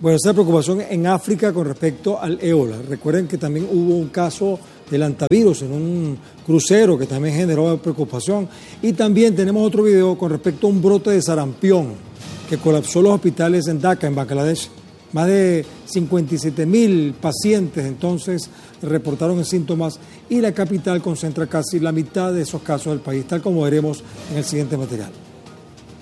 Bueno, esa preocupación en África con respecto al ébola. Recuerden que también hubo un caso del antivirus en un crucero que también generó preocupación. Y también tenemos otro video con respecto a un brote de sarampión que colapsó los hospitales en Dhaka, en Bangladesh. Más de 57.000 pacientes entonces reportaron síntomas y la capital concentra casi la mitad de esos casos del país, tal como veremos en el siguiente material.